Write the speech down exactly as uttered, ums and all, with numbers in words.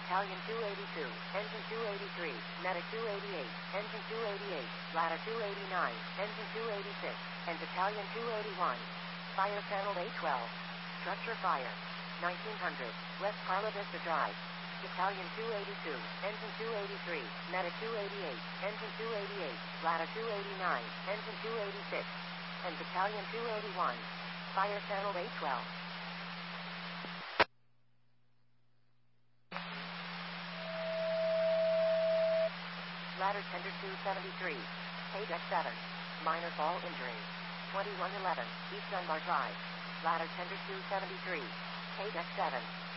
Battalion two eighty-two, Engine two eighty-three, Medic two eighty-eight, Engine two eighty-eight, Ladder two eighty-nine, Engine two eighty-six, and Battalion two eighty-one. Fire Channel A twelve. Structure fire. nineteen hundred, West Carla Vista Drive. Battalion two eighty-two, Engine two eighty-three, Medic two eighty-eight, Engine two eighty-eight, Ladder two eighty-nine, Engine two eighty-six, and Battalion two eighty-one. Fire Channel A twelve. Ladder Tender two seventy-three. K deck seven. Minor fall injury. twenty-one eleven, East Dunbar Drive. Ladder Tender two seventy-three. K deck seven.